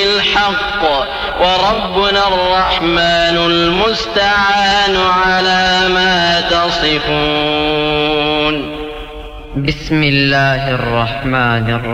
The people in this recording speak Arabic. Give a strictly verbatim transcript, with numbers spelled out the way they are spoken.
الحق وربنا الرحمن المستعان على ما تصفون. بسم الله الرحمن الرحيم.